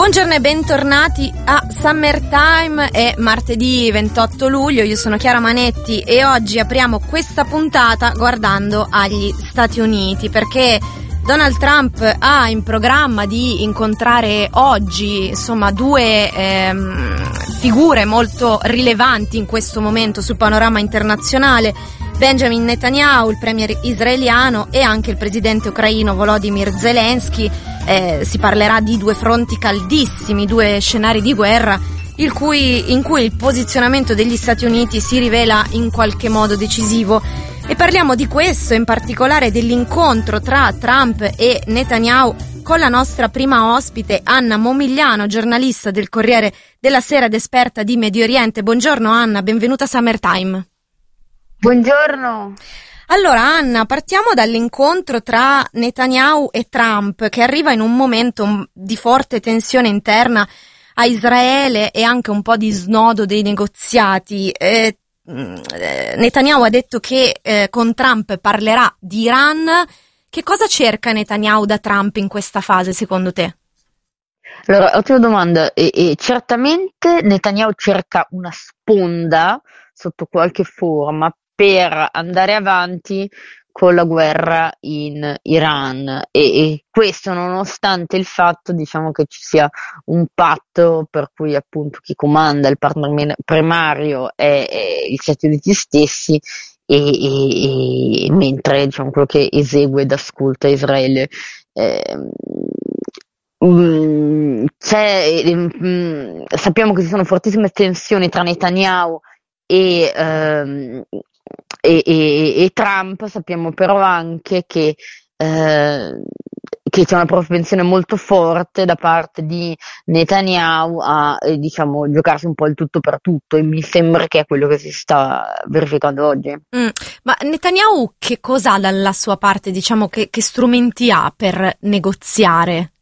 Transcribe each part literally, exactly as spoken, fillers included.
Buongiorno e bentornati a Summertime, è martedì ventotto luglio, io sono Chiara Manetti e oggi apriamo questa puntata guardando agli Stati Uniti, perché Donald Trump ha in programma di incontrare oggi, insomma, due ehm, figure molto rilevanti in questo momento sul panorama internazionale: Benjamin Netanyahu, il premier israeliano, e anche il presidente ucraino Volodymyr Zelensky. Eh, si parlerà di due fronti caldissimi, due scenari di guerra il cui, in cui il posizionamento degli Stati Uniti si rivela in qualche modo decisivo. E parliamo di questo, in particolare dell'incontro tra Trump e Netanyahu, con la nostra prima ospite, Anna Momigliano, giornalista del Corriere della Sera ed esperta di Medio Oriente. Buongiorno Anna, benvenuta a Summertime. Buongiorno. Allora Anna, partiamo dall'incontro tra Netanyahu e Trump, che arriva in un momento di forte tensione interna a Israele e anche un po' di snodo dei negoziati. Eh, Netanyahu ha detto che eh, con Trump parlerà di Iran. Che cosa cerca Netanyahu da Trump in questa fase, secondo te? Allora, ottima domanda. E, e certamente Netanyahu cerca una sponda sotto qualche forma per andare avanti con la guerra in Iran, e, e questo nonostante il fatto, diciamo, che ci sia un patto per cui appunto chi comanda, il partner primario è, è gli Stati Uniti stessi, e, e, e mentre, diciamo, quello che esegue ed ascolta Israele. Eh, mm, c'è, mm, sappiamo che ci sono fortissime tensioni tra Netanyahu e ehm, E, e, e Trump. Sappiamo però anche che, eh, che c'è una propensione molto forte da parte di Netanyahu a eh, diciamo giocarsi un po' il tutto per tutto, e mi sembra che è quello che si sta verificando oggi. Mm, ma Netanyahu che cosa ha dalla sua parte, diciamo, che, che strumenti ha per negoziare?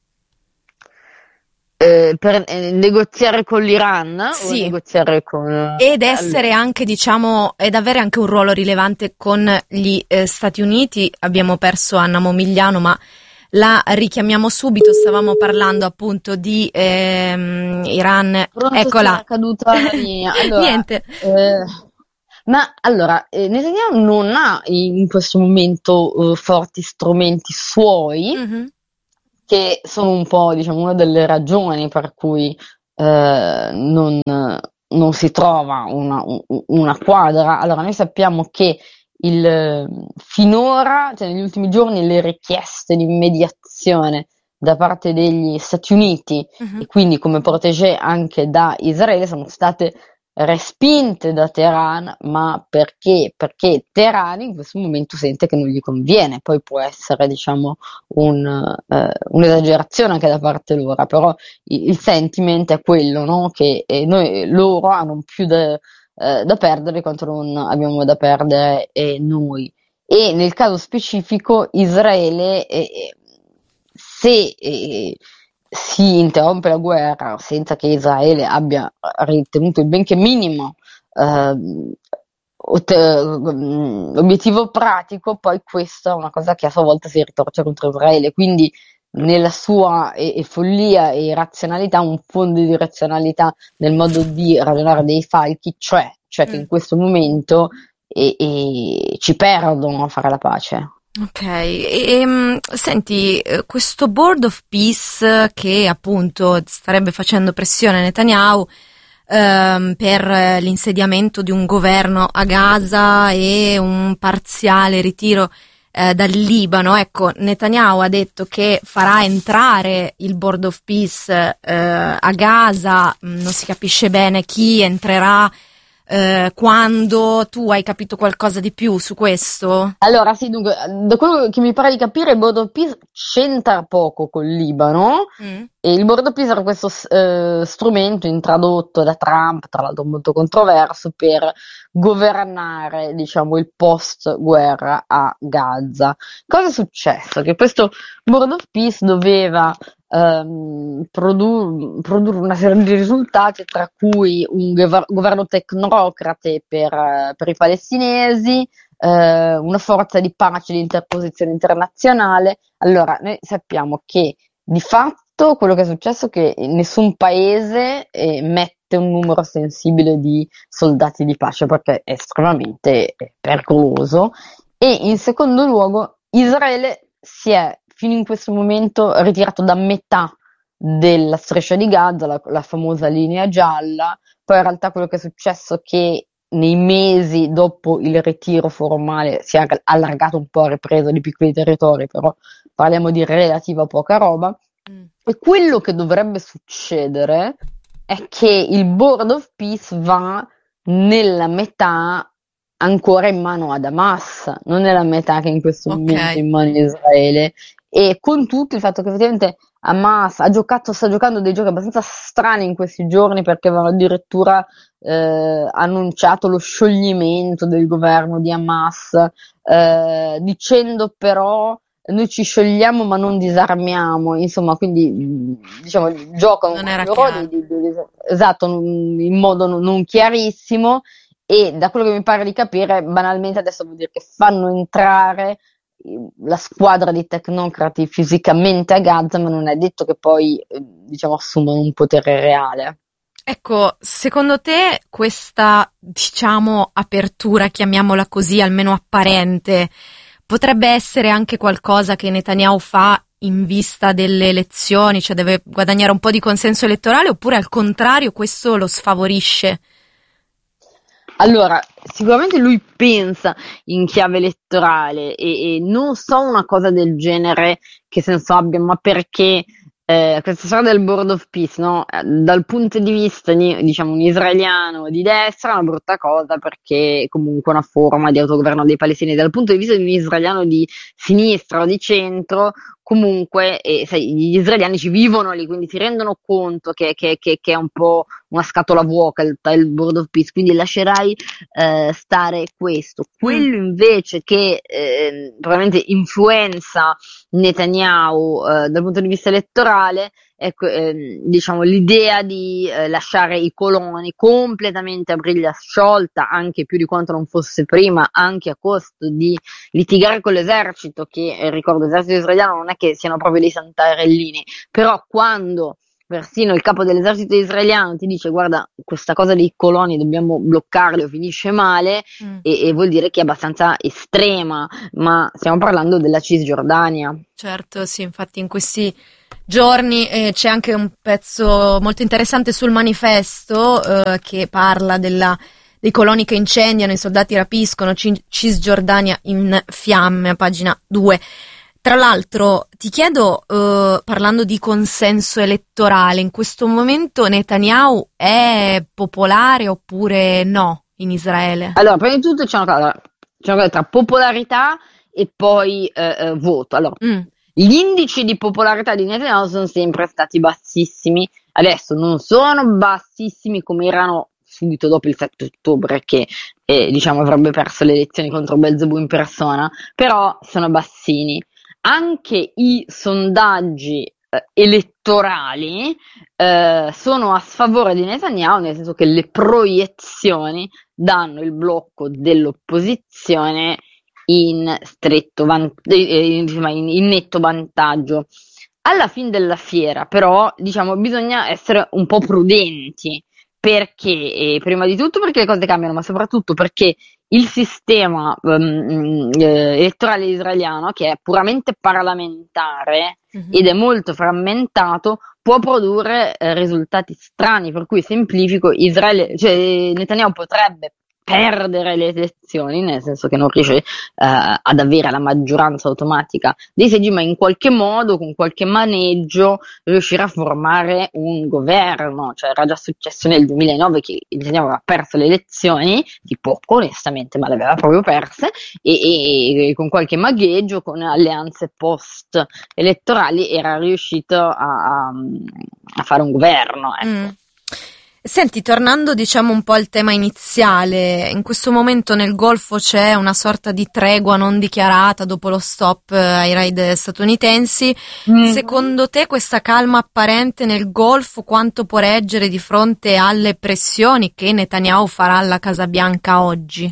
Eh, per eh, negoziare con l'Iran, Sì. o negoziare con Ed essere anche, diciamo, ed avere anche un ruolo rilevante con gli eh, Stati Uniti. Abbiamo perso Anna Momigliano, ma la richiamiamo subito. Stavamo parlando appunto di ehm, Iran. Pronto, Eccola. è caduta la linea. Allora, Niente. Eh, ma allora, eh, Netanyahu non ha in questo momento eh, forti strumenti suoi, Mm-hmm. che sono un po', diciamo, una delle ragioni per cui eh, non, non si trova una, una quadra. Allora, noi sappiamo che il, finora, cioè negli ultimi giorni, le richieste di mediazione da parte degli Stati Uniti, Mm-hmm. e quindi come protégé anche da Israele, sono state respinte da Teheran. Ma perché? Perché Teheran in questo momento sente che non gli conviene. Poi può essere, diciamo, un, eh, un'esagerazione anche da parte loro, però il, il sentiment è quello, no? Che eh, noi, loro hanno più da, eh, da perdere quanto non abbiamo da perdere eh, noi. E nel caso specifico Israele, eh, se eh, si interrompe la guerra senza che Israele abbia ritenuto il benché minimo eh, obiettivo pratico, poi questa è una cosa che a sua volta si ritorce contro Israele. Quindi nella sua e, e follia e irrazionalità, un fondo di razionalità nel modo di ragionare dei falchi, cioè, cioè che in questo momento e, e ci perdono a fare la pace. Ok, e, e, senti, questo Board of Peace che appunto starebbe facendo pressione a Netanyahu ehm, per l'insediamento di un governo a Gaza e un parziale ritiro eh, dal Libano. Ecco, Netanyahu ha detto che farà entrare il Board of Peace eh, a Gaza, non si capisce bene chi entrerà. Eh, quando tu hai capito qualcosa di più su questo? Allora, sì, dunque, da quello che mi pare di capire, il Board of Peace c'entra poco col Libano, Mm. e il Board of Peace era questo eh, strumento introdotto da Trump, tra l'altro molto controverso, per governare, diciamo, il post-guerra a Gaza. Cosa è successo? Che questo Board of Peace doveva ehm, produ- produrre una serie di risultati, tra cui un gov- governo tecnocrate per, eh, per i palestinesi, eh, una forza di pace e di interposizione internazionale. Allora, noi sappiamo che di fatto visto quello che è successo, che nessun paese eh, mette un numero sensibile di soldati di pace perché è estremamente eh, pericoloso. E in secondo luogo, Israele si è fino in questo momento ritirato da metà della striscia di Gaza, la, la famosa linea gialla. Poi in realtà quello che è successo è che nei mesi dopo il ritiro formale si è allargato un po', ha ripreso di piccoli territori, però parliamo di relativa poca roba. Mm. E quello che dovrebbe succedere è che il Board of Peace va nella metà ancora in mano ad Hamas, non nella metà che in questo Ok. momento è in mano di Israele. E con tutto il fatto che effettivamente Hamas ha giocato, sta giocando dei giochi abbastanza strani in questi giorni, perché avevano addirittura eh, annunciato lo scioglimento del governo di Hamas, eh, dicendo però noi ci sciogliamo ma non disarmiamo, insomma, quindi diciamo giocano Non con era i ruoli chiaro. di- di- di- esatto, non- in modo non, non chiarissimo. E da quello che mi pare di capire, banalmente adesso vuol dire che fanno entrare la squadra di tecnocrati fisicamente a Gaza, ma non è detto che poi, eh, diciamo, assumano un potere reale. Ecco, secondo te questa, diciamo, apertura, chiamiamola così, almeno apparente, potrebbe essere anche qualcosa che Netanyahu fa in vista delle elezioni, cioè deve guadagnare un po' di consenso elettorale, oppure al contrario questo lo sfavorisce? Allora, sicuramente lui pensa in chiave elettorale e, e non so una cosa del genere che senso abbia, ma perché eh, questa storia del Board of Peace, no? Eh, Dal punto di vista di, diciamo, un israeliano di destra è una brutta cosa perché è comunque una forma di autogoverno dei palestinesi. Dal punto di vista di un israeliano di sinistra o di centro, comunque, eh, sai, gli israeliani ci vivono lì, quindi si rendono conto che, che, che, che è un po' una scatola vuota il, il Board of Peace, quindi lascerai eh, stare questo. Quello invece che eh, probabilmente influenza Netanyahu eh, dal punto di vista elettorale è eh, diciamo, l'idea di eh, lasciare i coloni completamente a briglia sciolta, anche più di quanto non fosse prima, anche a costo di litigare con l'esercito, che eh, ricordo l'esercito israeliano non è che siano proprio dei santarellini, però quando persino il capo dell'esercito israeliano ti dice guarda, questa cosa dei coloni dobbiamo bloccarli o finisce male, Mm. e, e vuol dire che è abbastanza estrema, ma stiamo parlando della Cisgiordania. Certo, sì, infatti in questi giorni eh, c'è anche un pezzo molto interessante sul manifesto eh, che parla della, dei coloni che incendiano, i soldati rapiscono, Ci- Cisgiordania in fiamme, a pagina due. Tra l'altro, ti chiedo, eh, parlando di consenso elettorale, in questo momento Netanyahu è popolare oppure no in Israele? Allora, prima di tutto c'è una cosa, c'è una cosa tra popolarità e poi eh, eh, voto. Allora, Mm, gli indici di popolarità di Netanyahu sono sempre stati bassissimi, adesso non sono bassissimi come erano subito dopo il sette ottobre, che eh, diciamo avrebbe perso le elezioni contro Belzebù in persona, però sono bassini. Anche i sondaggi eh, elettorali eh, sono a sfavore di Netanyahu, nel senso che le proiezioni danno il blocco dell'opposizione in stretto van- eh, insomma, in, in netto vantaggio. Alla fine della fiera, però, diciamo, bisogna essere un po' prudenti, perché, eh, prima di tutto perché le cose cambiano, ma soprattutto perché il sistema ehm, eh, elettorale israeliano, che è puramente parlamentare mhm. ed è molto frammentato, può produrre eh, risultati strani, per cui semplifico, Israele, cioè Netanyahu potrebbe perdere le elezioni, nel senso che non riesce eh, ad avere la maggioranza automatica dei seggi, ma in qualche modo, con qualche maneggio, riuscirà a formare un governo. Cioè, era già successo nel duemilanove che Netanyahu aveva perso le elezioni, di poco onestamente, ma le aveva proprio perse, e, e- e con qualche magheggio, con alleanze post-elettorali, era riuscito a, a- a fare un governo, ecco. Mm. Senti, tornando diciamo un po' al tema iniziale, in questo momento nel Golfo c'è una sorta di tregua non dichiarata dopo lo stop eh, ai raid statunitensi. Mm. Secondo te questa calma apparente nel Golfo quanto può reggere di fronte alle pressioni che Netanyahu farà alla Casa Bianca oggi?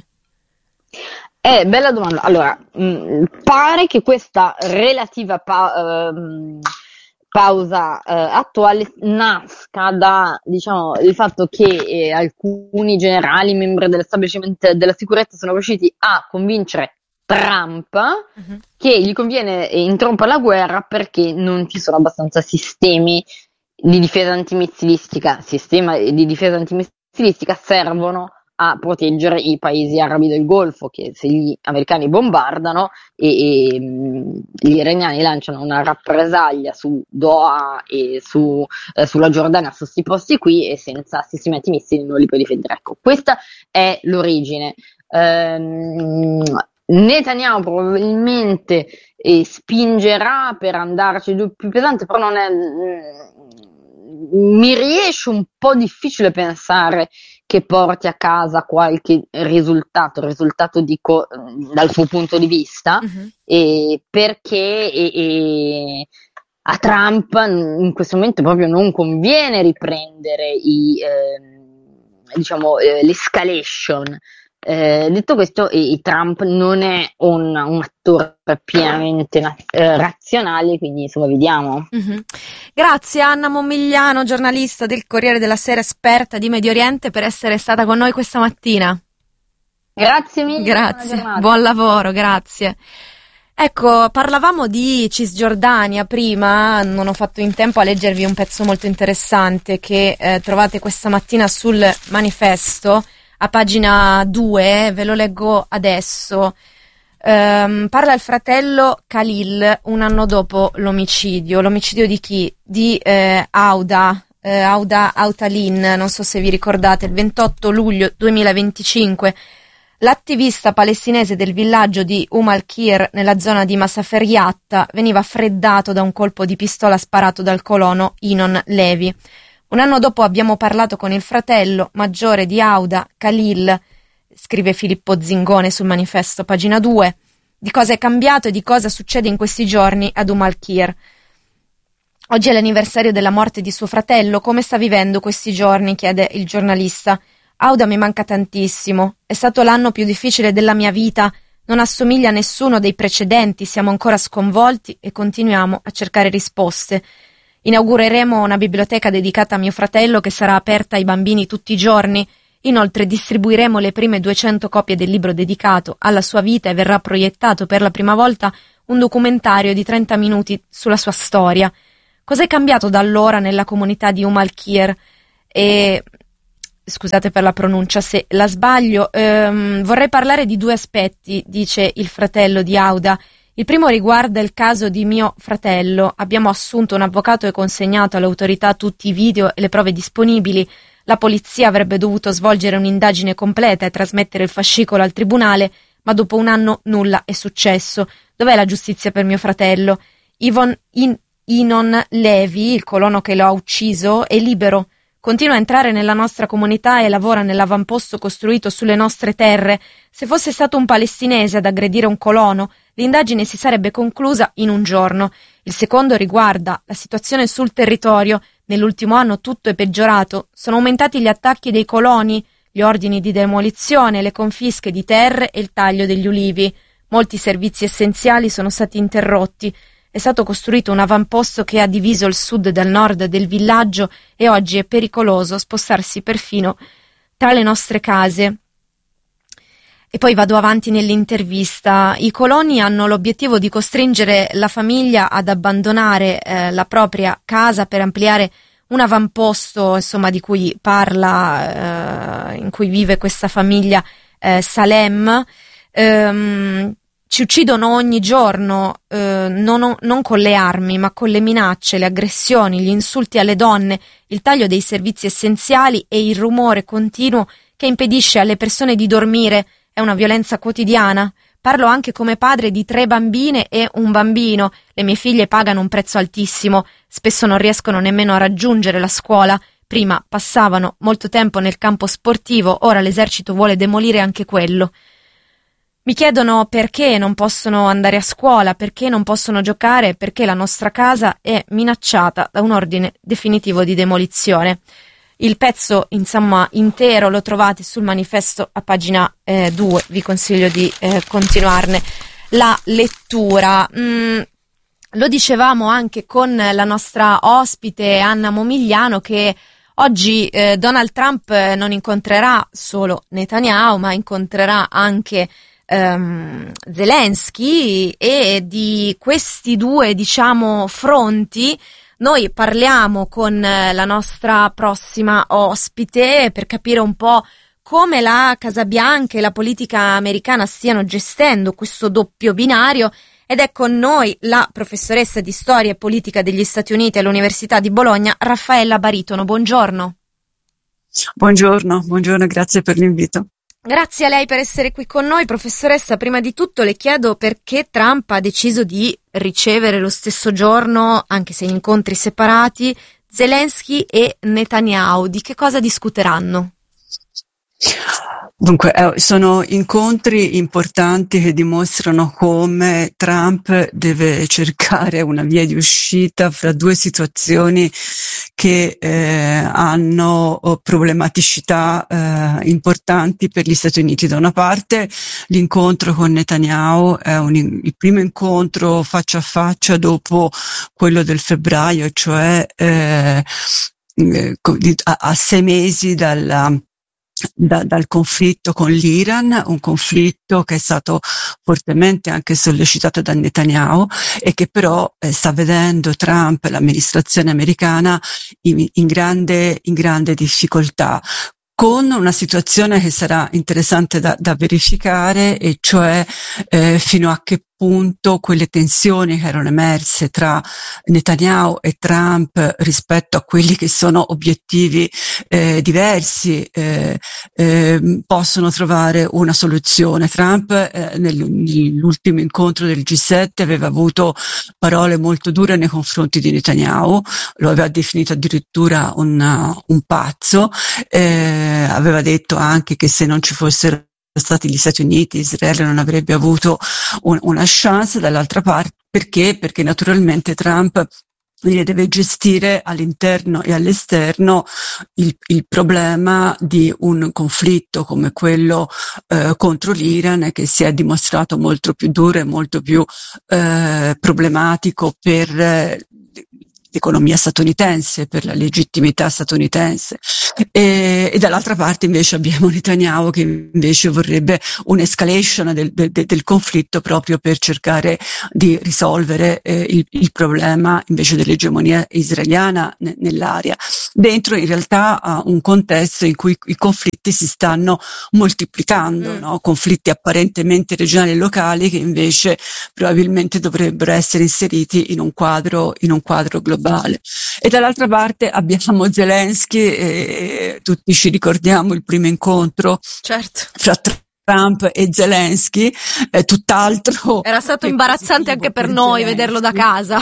Eh, bella domanda. Allora, mh, pare che questa relativa pa- ehm, pausa eh, attuale nasca da, diciamo, il fatto che eh, alcuni generali, membri dell'establishment della sicurezza, sono riusciti a convincere Trump uh-huh. che gli conviene interrompere la guerra perché non ci sono abbastanza sistemi di difesa antimissilistica. Sistemi di difesa antimissilistica servono a proteggere i paesi arabi del Golfo, che se gli americani bombardano e, e gli iraniani lanciano una rappresaglia su Doha e su, eh, sulla Giordania, su questi posti qui, e senza sistemi antimissili non li puoi difendere. Ecco, questa è l'origine. Ehm, Netanyahu probabilmente eh, spingerà per andarci giù più pesante, però non è... mi riesce un po' difficile pensare che porti a casa qualche risultato, risultato dico dal suo punto di vista, uh-huh. e perché e, e a Trump in questo momento proprio non conviene riprendere i, eh, diciamo, eh, l'escalation. Eh, detto questo, eh, Trump non è un, un attore pienamente eh, razionale, quindi insomma vediamo. Mm-hmm. Grazie Anna Momigliano, giornalista del Corriere della Sera, esperta di Medio Oriente, per essere stata con noi questa mattina. Grazie mille. Grazie, buon lavoro, grazie. Ecco, parlavamo di Cisgiordania prima, non ho fatto in tempo a leggervi un pezzo molto interessante che eh, trovate questa mattina sul Manifesto, a pagina due, ve lo leggo adesso. Um, parla il fratello Khalil un anno dopo l'omicidio. L'omicidio di chi? Di eh, Auda, eh, Auda Autalin, non so se vi ricordate, il ventotto luglio duemilaventicinque. L'attivista palestinese del villaggio di Umm al-Qir, nella zona di Masafer Yatta, veniva freddato da un colpo di pistola sparato dal colono Inon Levi. Un anno dopo abbiamo parlato con il fratello maggiore di Auda, Khalil, scrive Filippo Zingone sul Manifesto, pagina due, di cosa è cambiato e di cosa succede in questi giorni ad Umm al-Qir. Oggi è l'anniversario della morte di suo fratello, come sta vivendo questi giorni? Chiede il giornalista. Auda mi manca tantissimo, è stato l'anno più difficile della mia vita, non assomiglia a nessuno dei precedenti, siamo ancora sconvolti e continuiamo a cercare risposte. Inaugureremo una biblioteca dedicata a mio fratello che sarà aperta ai bambini tutti i giorni. Inoltre distribuiremo le prime duecento copie del libro dedicato alla sua vita e verrà proiettato per la prima volta un documentario di trenta minuti sulla sua storia. Cos'è cambiato da allora nella comunità di Umm al-Qir? E scusate per la pronuncia se la sbaglio, ehm, vorrei parlare di due aspetti, dice il fratello di Auda. Il primo riguarda il caso di mio fratello. Abbiamo assunto un avvocato e consegnato alle autorità tutti i video e le prove disponibili. La polizia avrebbe dovuto svolgere un'indagine completa e trasmettere il fascicolo al tribunale, ma dopo un anno nulla è successo. Dov'è la giustizia per mio fratello? Ivon In- Inon Levi, il colono che lo ha ucciso, è libero. Continua a entrare nella nostra comunità e lavora nell'avamposto costruito sulle nostre terre. Se fosse stato un palestinese ad aggredire un colono, l'indagine si sarebbe conclusa in un giorno. Il secondo riguarda la situazione sul territorio. Nell'ultimo anno tutto è peggiorato. Sono aumentati gli attacchi dei coloni, gli ordini di demolizione, le confische di terre e il taglio degli ulivi. Molti servizi essenziali sono stati interrotti. È stato costruito un avamposto che ha diviso il sud dal nord del villaggio e oggi è pericoloso spostarsi perfino tra le nostre case. E poi vado avanti nell'intervista. I coloni hanno l'obiettivo di costringere la famiglia ad abbandonare eh, la propria casa per ampliare un avamposto, insomma, di cui parla, eh, in cui vive questa famiglia eh, Salem. Ehm, Ci uccidono ogni giorno, eh, non, non con le armi, ma con le minacce, le aggressioni, gli insulti alle donne, il taglio dei servizi essenziali e il rumore continuo che impedisce alle persone di dormire. È una violenza quotidiana. Parlo anche come padre di tre bambine e un bambino. Le mie figlie pagano un prezzo altissimo. Spesso non riescono nemmeno a raggiungere la scuola. Prima passavano molto tempo nel campo sportivo, ora l'esercito vuole demolire anche quello. Mi chiedono perché non possono andare a scuola, perché non possono giocare, perché la nostra casa è minacciata da un ordine definitivo di demolizione. Il pezzo, insomma, intero lo trovate sul Manifesto a pagina eh, due, vi consiglio di eh, continuarne la lettura. Mm, Lo dicevamo anche con la nostra ospite Anna Momigliano, che oggi eh, Donald Trump non incontrerà solo Netanyahu, ma incontrerà anche ehm, Zelensky, e di questi due, diciamo, fronti noi parliamo con la nostra prossima ospite per capire un po' come la Casa Bianca e la politica americana stiano gestendo questo doppio binario. Ed è con noi la professoressa di Storia e Politica degli Stati Uniti all'Università di Bologna, Raffaella Baritono. Buongiorno. Buongiorno, buongiorno, grazie per l'invito. Grazie a lei per essere qui con noi. Professoressa, prima di tutto le chiedo perché Trump ha deciso di ricevere lo stesso giorno, anche se in incontri separati, Zelensky e Netanyahu. Di che cosa discuteranno? Dunque, eh, sono incontri importanti che dimostrano come Trump deve cercare una via di uscita fra due situazioni che eh, hanno oh, problematicità eh, importanti per gli Stati Uniti. Da una parte l'incontro con Netanyahu è un, il primo incontro faccia a faccia dopo quello del febbraio, cioè eh, a, a sei mesi dalla Da, dal conflitto con l'Iran, un conflitto che è stato fortemente anche sollecitato da Netanyahu e che però eh, sta vedendo Trump e l'amministrazione americana in, in grande, in grande difficoltà, con una situazione che sarà interessante da, da verificare, e cioè eh, fino a che punto quelle tensioni che erano emerse tra Netanyahu e Trump rispetto a quelli che sono obiettivi eh, diversi eh, eh, possono trovare una soluzione. Trump eh, nell'ultimo incontro del G sette aveva avuto parole molto dure nei confronti di Netanyahu, lo aveva definito addirittura un, un pazzo, eh, aveva detto anche che se non ci fossero stati gli Stati Uniti, Israele non avrebbe avuto un, una chance. Dall'altra parte, perché? Perché naturalmente Trump deve gestire all'interno e all'esterno il, il problema di un conflitto come quello eh, contro l'Iran, che si è dimostrato molto più duro e molto più eh, problematico per eh, l'economia statunitense, per la legittimità statunitense, e, e dall'altra parte invece abbiamo Netanyahu che invece vorrebbe un'escalation del, del, del conflitto proprio per cercare di risolvere eh, il, il problema invece dell'egemonia israeliana ne, nell'area, dentro in realtà a un contesto in cui i conflitti si stanno moltiplicando, mm. no? Conflitti apparentemente regionali e locali che invece probabilmente dovrebbero essere inseriti in un quadro, in un quadro globale. E dall'altra parte abbiamo Zelensky, e tutti ci ricordiamo il primo incontro certo. fra Trump e Zelensky, è tutt'altro. Era stato imbarazzante anche per, per noi Zelensky. Vederlo da casa.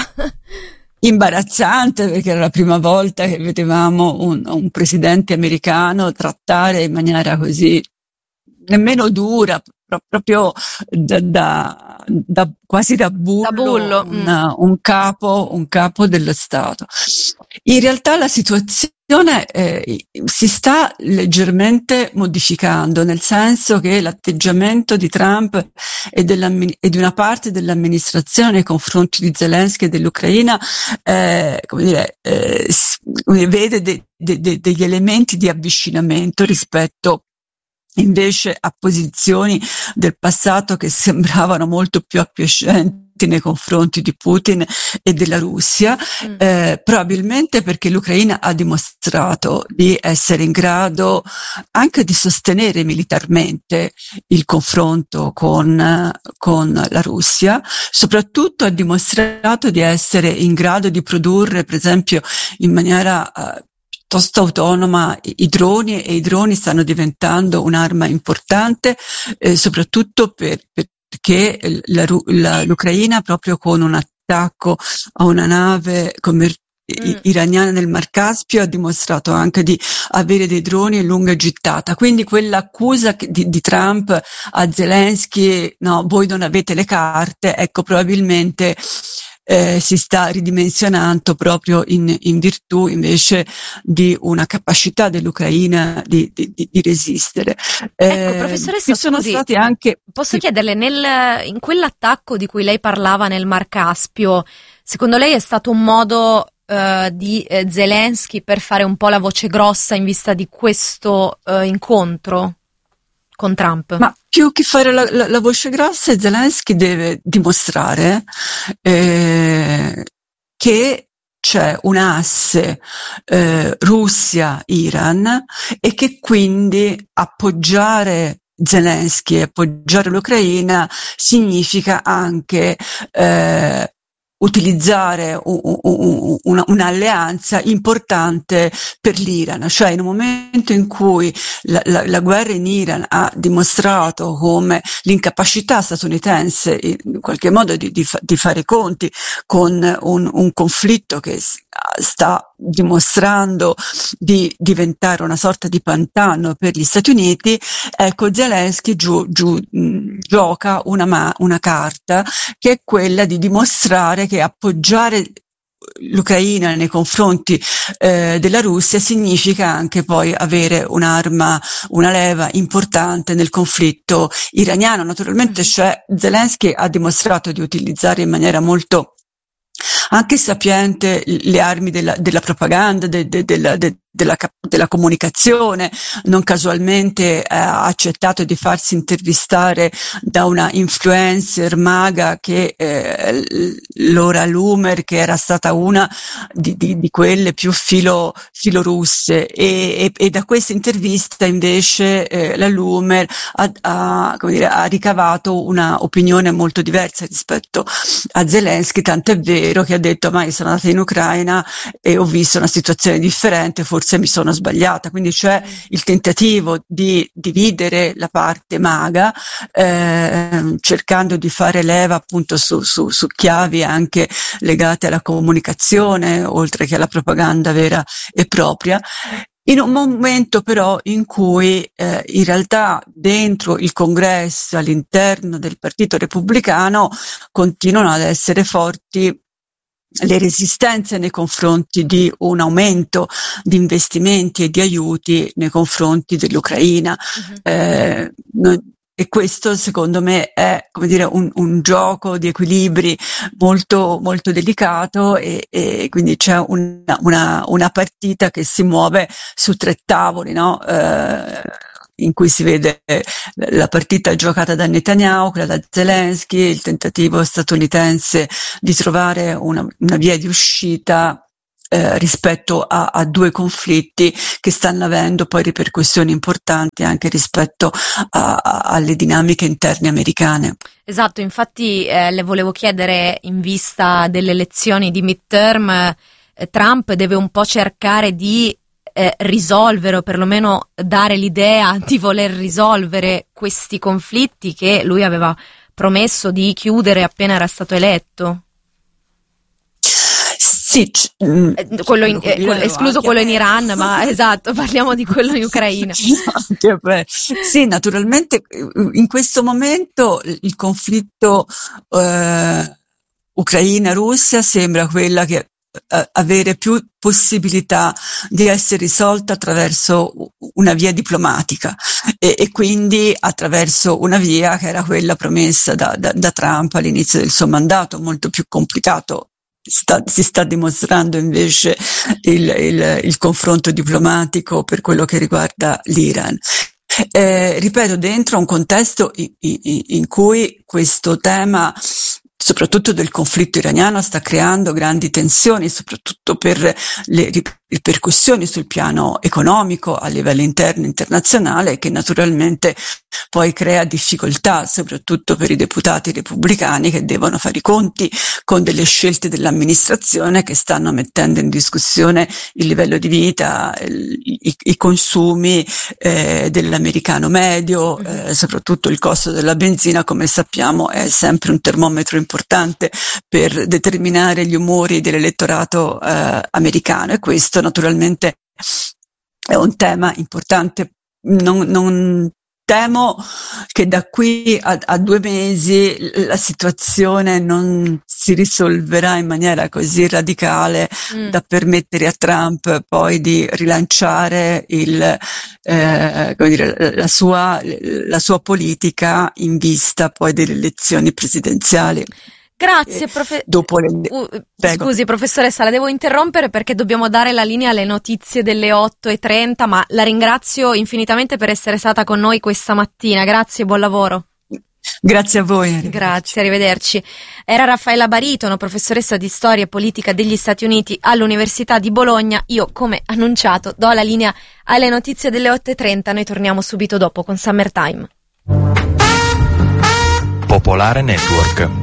Imbarazzante perché era la prima volta che vedevamo un, un presidente americano trattare in maniera così nemmeno dura, proprio da, da, da quasi da bullo, da bullo. Un, mm. un capo un capo dello Stato. In realtà la situazione eh, si sta leggermente modificando, nel senso che l'atteggiamento di Trump e, e di una parte dell'amministrazione nei confronti di Zelensky e dell'Ucraina eh, come dire, eh, vede de, de, de, degli elementi di avvicinamento rispetto invece a posizioni del passato che sembravano molto più acquiescenti nei confronti di Putin e della Russia, mm. eh, probabilmente perché l'Ucraina ha dimostrato di essere in grado anche di sostenere militarmente il confronto con, con la Russia, soprattutto ha dimostrato di essere in grado di produrre, per esempio, in maniera uh, piuttosto autonoma i droni, e i droni stanno diventando un'arma importante, eh, soprattutto per, perché la, la, l'Ucraina proprio con un attacco a una nave commerciale mm. iraniana nel Mar Caspio ha dimostrato anche di avere dei droni a lunga gittata. Quindi quell'accusa di, di Trump a Zelensky, no, voi non avete le carte, ecco, probabilmente Eh, si sta ridimensionando proprio in, in virtù invece di una capacità dell'Ucraina di, di, di resistere. Eh, ecco, professoressa, sono scusi, stati anche... posso chiederle, nel, in quell'attacco di cui lei parlava nel Mar Caspio, Secondo lei è stato un modo uh, di uh, Zelensky per fare un po' la voce grossa in vista di questo uh, incontro con Trump? Ma più che fare la, la, la voce grossa, Zelensky deve dimostrare eh, che c'è un asse eh, Russia-Iran e che quindi appoggiare Zelensky e appoggiare l'Ucraina significa anche eh, utilizzare un, un, un, un'alleanza importante per l'Iran, cioè in un momento in cui la, la, la guerra in Iran ha dimostrato come l'incapacità statunitense in qualche modo di, di, di fare i conti con un, un conflitto che sta dimostrando di diventare una sorta di pantano per gli Stati Uniti, ecco Zelensky giù, giù, mh, gioca una, ma, una carta che è quella di dimostrare che appoggiare l'Ucraina nei confronti eh, della Russia significa anche poi avere un'arma, una leva importante nel conflitto iraniano. Naturalmente cioè, Zelensky ha dimostrato di utilizzare in maniera molto anche sapiente le armi della, della propaganda, de, de, de, de, della, della comunicazione. Non casualmente eh, ha accettato di farsi intervistare da una influencer maga che eh, Laura Loomer, che era stata una di, di, di quelle più filo, filo russe, e, e, e da questa intervista invece eh, la Loomer ha, ha, come dire, ha ricavato una opinione molto diversa rispetto a Zelensky, tant'è vero che ha detto: ma io sono andata in Ucraina e ho visto una situazione differente, forse mi sono sbagliata. Quindi c'è il tentativo di dividere la parte maga, eh, cercando di fare leva appunto su, su, su chiavi anche legate alla comunicazione, oltre che alla propaganda vera e propria. In un momento però in cui eh, in realtà dentro il Congresso, all'interno del Partito Repubblicano, continuano ad essere forti le resistenze nei confronti di un aumento di investimenti e di aiuti nei confronti dell'Ucraina. Uh-huh. Eh, no, e questo secondo me è, come dire, un, un gioco di equilibri molto, molto delicato, e, e quindi c'è una, una, una partita che si muove su tre tavoli, no? Eh, in cui si vede la partita giocata da Netanyahu, quella da Zelensky, il tentativo statunitense di trovare una, una via di uscita eh, rispetto a, a due conflitti che stanno avendo poi ripercussioni importanti anche rispetto a, a, alle dinamiche interne americane. Esatto, infatti eh, le volevo chiedere, in vista delle elezioni di midterm, eh, Trump deve un po' cercare di Eh, risolvere, o perlomeno dare l'idea di voler risolvere questi conflitti che lui aveva promesso di chiudere appena era stato eletto. Sì, c- eh, quello in, eh, quello, escluso quello in Iran, ma esatto, parliamo di quello in Ucraina. Sì, naturalmente in questo momento il conflitto eh, Ucraina-Russia sembra quella che avere più possibilità di essere risolta attraverso una via diplomatica, e, e quindi attraverso una via che era quella promessa da, da, da Trump all'inizio del suo mandato. Molto più complicato sta, si sta dimostrando invece il, il, il confronto diplomatico per quello che riguarda l'Iran. Eh, ripeto, dentro un contesto in, in, in cui questo tema, soprattutto del conflitto iraniano, sta creando grandi tensioni, soprattutto per le ripercussioni sul piano economico a livello interno e internazionale, che naturalmente poi crea difficoltà soprattutto per i deputati repubblicani, che devono fare i conti con delle scelte dell'amministrazione che stanno mettendo in discussione il livello di vita, i, i, i consumi eh, dell'americano medio, eh, soprattutto il costo della benzina, come sappiamo, è sempre un termometro importante per determinare gli umori dell'elettorato eh, americano, e questo naturalmente è un tema importante. Non, non temo che da qui a, a due mesi la situazione non si risolverà in maniera così radicale mm. da permettere a Trump poi di rilanciare il, eh, come dire, la sua, la sua politica in vista poi delle elezioni presidenziali. Grazie, profe- dopo le... uh, scusi professoressa, la devo interrompere perché dobbiamo dare la linea alle notizie delle otto e trenta, ma la ringrazio infinitamente per essere stata con noi questa mattina. Grazie, buon lavoro. Grazie a voi. Arrivederci. Grazie, arrivederci. Era Raffaella Baritono, professoressa di storia e politica degli Stati Uniti all'Università di Bologna. Io, come annunciato, do la linea alle notizie delle otto e trenta. Noi torniamo subito dopo con Summertime. Popolare Network.